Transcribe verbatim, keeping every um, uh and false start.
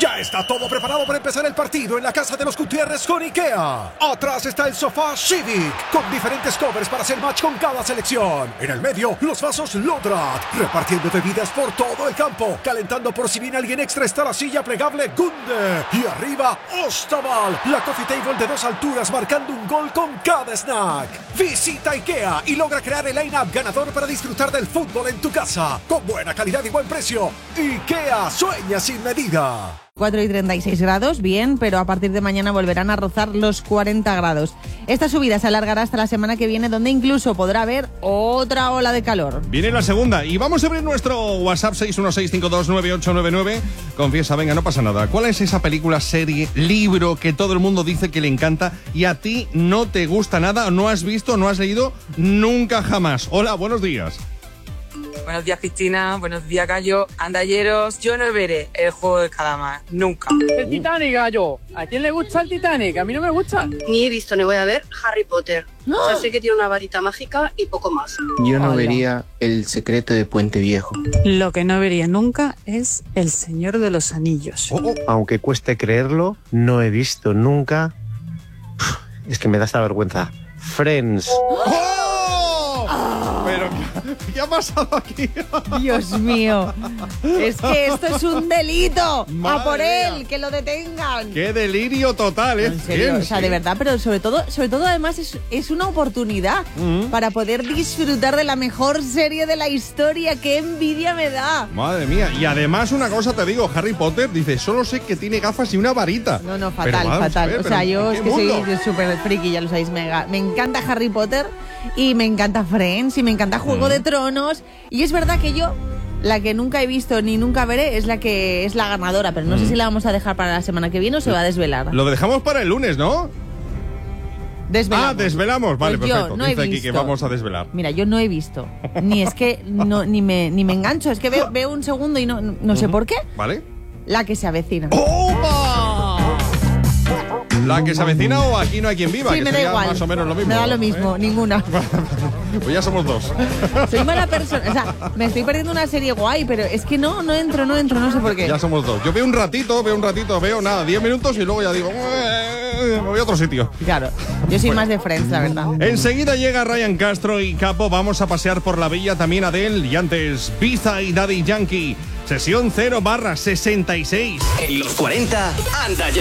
Ya está todo preparado para empezar el partido en la casa de los Gutiérrez con IKEA. Atrás está el sofá Civic, con diferentes covers para hacer match con cada selección. En el medio, los vasos Lodrat, repartiendo bebidas por todo el campo. Calentando por si viene alguien extra está la silla plegable Gunde. Y arriba, Ostaval, la coffee table de dos alturas marcando un gol con cada snack. Visita IKEA y logra crear el line-up ganador para disfrutar del fútbol en tu casa. Con buena calidad y buen precio. IKEA, sueña sin medida. cuatro y treinta y seis grados, bien, pero a partir de mañana volverán a rozar los cuarenta grados. Esta subida se alargará hasta la semana que viene, donde incluso podrá haber otra ola de calor. Viene la segunda y vamos a abrir nuestro WhatsApp seis uno seis cinco dos nueve ocho nueve nueve. Confiesa, venga, no pasa nada. ¿Cuál es esa película, serie, libro que todo el mundo dice que le encanta y a ti no te gusta nada, no has visto, no has leído nunca jamás? Hola, buenos días. Buenos días, Cristina. Buenos días, Gallo. Andalleros, yo no veré el juego de calamar. Nunca. El Titanic, Gallo. ¿A quién le gusta el Titanic? A mí no me gusta. Ni he visto ni voy a ver Harry Potter. ¡No! O sea, sé que tiene una varita mágica y poco más. Yo no Hola. vería El secreto de Puente Viejo. Lo que no vería nunca es El Señor de los Anillos. Oh, oh. Aunque cueste creerlo, no he visto nunca... Es que me da esta vergüenza. Friends. ¡Oh! Pero, ¿qué ha pasado aquí? Dios mío. Es que esto es un delito. Madre A por él, mía. que lo detengan. ¡Qué delirio total! ¿eh? En serio, Bien, o sea, sí. de verdad, pero sobre todo, sobre todo además es, es una oportunidad Mm. para poder disfrutar de la mejor serie de la historia. ¡Qué envidia me da! Madre mía. Y además una cosa te digo, Harry Potter dice, solo sé que tiene gafas y una varita. No, no, Pero fatal, vamos a fatal. ver, O sea, pero yo ¿en es qué que soy mundo? súper friki, ya lo sabéis, mega. Me encanta Harry Potter y me encanta Friends y me encanta Juego Mm. de Tronos. Y es verdad que yo, la que nunca he visto ni nunca veré, es la que es la ganadora, pero no Mm. sé si la vamos a dejar para la semana que viene o se va a desvelar. Lo dejamos para el lunes, ¿no? Desvelamos. Ah, desvelamos. Vale, Pues yo perfecto. no he Dice aquí que visto. vamos a desvelar. Mira, yo no he visto. Ni es que no, ni me ni me engancho, es que veo, veo un segundo y no, no sé por qué. ¿Vale? La que se avecina. ¡Opa! ¿La que se avecina o Aquí no hay quien viva? Sí, que me da sería igual. más o menos lo mismo. Me da lo mismo, ¿eh? ninguna. Pues ya somos dos. Soy mala persona. O sea, me estoy perdiendo una serie guay, pero es que no, no entro, no entro, no sé por qué. Ya somos dos. Yo veo un ratito, veo un ratito, veo nada, diez minutos y luego ya digo, "Eh, me voy a otro sitio". Claro, yo soy más de Friends, la verdad. Enseguida llega Ryan Castro y Capo. Vamos a pasear por la villa, también Adele y antes Biza y Daddy Yankee. Sesión cero barra sesenta y seis. En los cuarenta, anda ya.